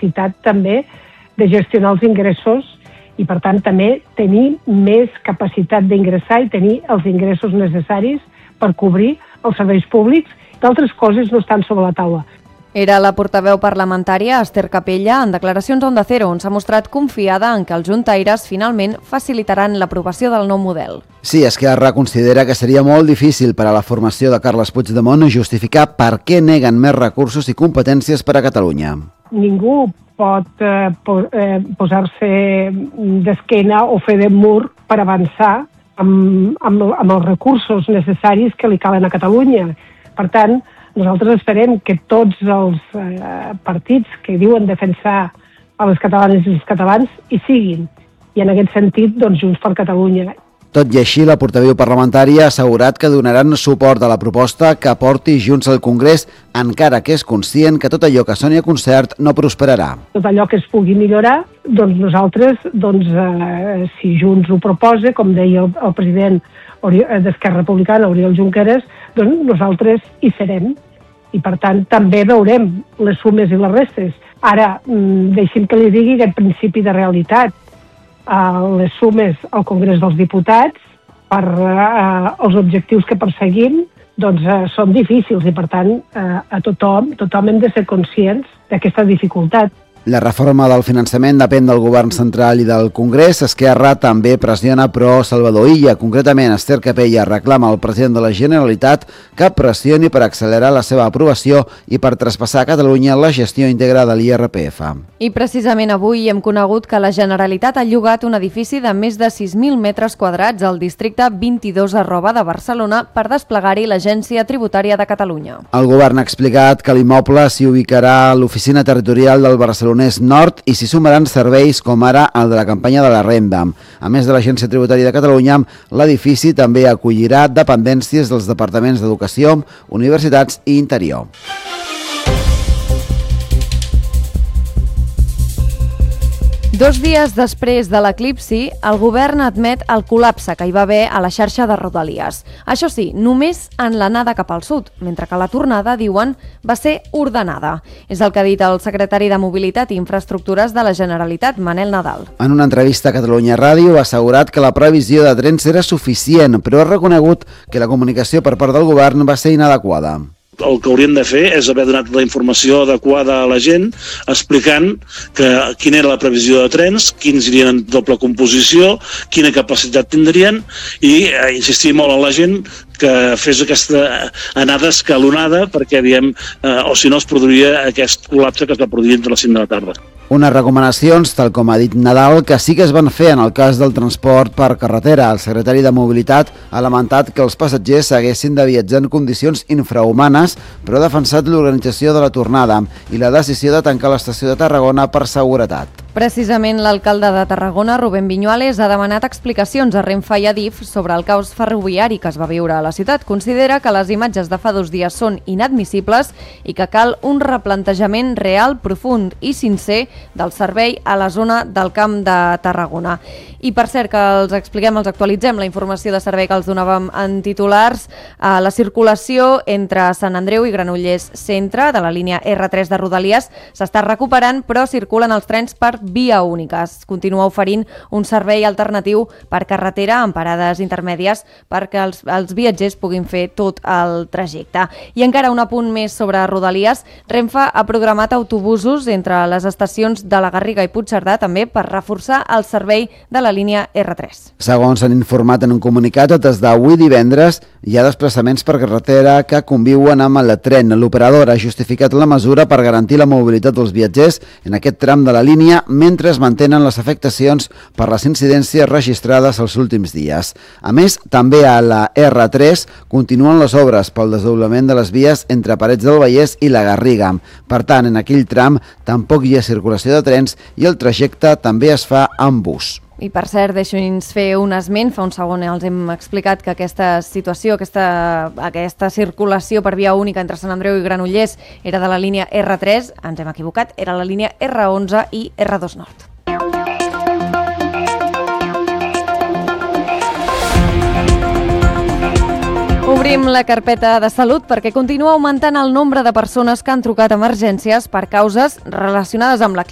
capacitat també de gestionar els ingressos i, per tant, també tenir més capacitat d'ingressar i tenir els ingressos necessaris per cobrir els serveis públics. D'altres coses no estan sobre la taula. Era la portaveu parlamentària Esther Capella en declaracions a Onda Cero, on s'ha mostrat confiada en que els juntaires finalment facilitaran l'aprovació del nou model. Sí, Esquerra considera que seria molt difícil per a la formació de Carles Puigdemont justificar per què neguen més recursos i competències per a Catalunya. Ningú pot posar-se d'esquena o fer de mur per avançar amb els recursos necessaris que li calen a Catalunya. Per tant, nosaltres esperem que tots els partits que diuen defensar a les catalanes i els catalans hi siguin. I en aquest sentit, doncs, Junts per Catalunya. Tot i així, la portaveu parlamentària ha assegurat que donaran suport a la proposta que porti Junts al Congrés, encara que és conscient que tot allò que soni a concert no prosperarà. Tot allò que es pugui millorar, doncs nosaltres, si Junts ho proposa, com deia el president d'Esquerra Republicana, Oriol Junqueras, doncs nosaltres hi serem. I, per tant, també veurem les sumes i les restes. Ara, deixi'm que li digui aquest principi de realitat. Les sumes al Congrés dels Diputats per els objectius que perseguim doncs, són difícils i, per tant, a tothom hem de ser conscients d'aquesta dificultat. La reforma del finançament depèn del govern central i del Congrés. Esquerra també pressiona pro Salvador Illa. Concretament, Esther Capella reclama al president de la Generalitat que pressioni per accelerar la seva aprovació i per traspassar a Catalunya la gestió íntegra de l'IRPF. I precisament avui hem conegut que la Generalitat ha llogat un edifici de més de 6.000 metres quadrats al districte 22@ de Barcelona per desplegar-hi l'Agència Tributària de Catalunya. El govern ha explicat que l'immoble s'hi ubicarà a l'oficina territorial del Barcelonès Nord i s'hi sumaran serveis com ara el de la campanya de la renda. A més de l'Agència Tributària de Catalunya, l'edifici també acollirà dependències dels departaments d'Educació, Universitats i Interior. Dos dies després de l'eclipsi, el govern admet el col·lapse que hi va haver a la xarxa de Rodalies. Això sí, només en l'anada cap al sud, mentre que la tornada, diuen, va ser ordenada. És el que ha dit el secretari de Mobilitat i Infraestructures de la Generalitat, Manel Nadal. En una entrevista a Catalunya Ràdio ha assegurat que la previsió de trens era suficient, però ha reconegut que la comunicació per part del govern va ser inadequada. El que hauríem de fer és haver donat la informació adequada a la gent, explicant quina era la previsió de trens, quins irien en doble composició, quina capacitat tindrien i insistir molt en la gent que fes aquesta anada escalonada perquè, o si no es produiria aquest col·lapse que es va produir entre les 5 de la tarda. Unes recomanacions, tal com ha dit Nadal, que sí que es van fer en el cas del transport per carretera. El secretari de Mobilitat ha lamentat que els passatgers haguessin de viatjar en condicions infrahumanes, però ha defensat l'organització de la tornada i la decisió de tancar l'estació de Tarragona per seguretat. Precisament l'alcalde de Tarragona, Rubén Viñuales, ha demanat explicacions a Renfe i Adif sobre el caos ferroviari que es va viure a la ciutat. Considera que les imatges de fa 2 dies són inadmissibles i que cal un replantejament real, profund i sincer del servei a la zona del Camp de Tarragona. I per cert, que els actualitzem la informació de servei que els donàvem en titulars. La circulació entre Sant Andreu i Granollers Centre de la línia R3 de Rodalies s'està recuperant, però circulen els trens per via única. Es continua oferint un servei alternatiu per carretera amb parades intermèdies perquè els viatgers puguin fer tot el trajecte. I encara un apunt més sobre Rodalies. Renfe ha programat autobusos entre les estacions de la Garriga i Puigcerdà també per reforçar el servei de la línia R3. Segons s'han informat en un comunicat, des d'avui divendres hi ha desplaçaments per carretera que conviuen amb el tren. L'operador ha justificat la mesura per garantir la mobilitat dels viatgers en aquest tram de la línia mentre es mantenen les afectacions per les incidències registrades els últims dies. A més, també a la R3 continuen les obres pel desdoblament de les vies entre Parets del Vallès i la Garriga. Per tant, en aquell tram tampoc hi ha circulació de trens i el trajecte també es fa amb bus. I per cert, deixi'ns fer un esment. Fa un segon els hem explicat que aquesta situació, aquesta circulació per via única entre Sant Andreu i Granollers era de la línia R3. Ens hem equivocat, era la línia R11 i R2 Nord. Obrim la carpeta de salut perquè continua augmentant el nombre de persones que han trucat a emergències per causes relacionades amb la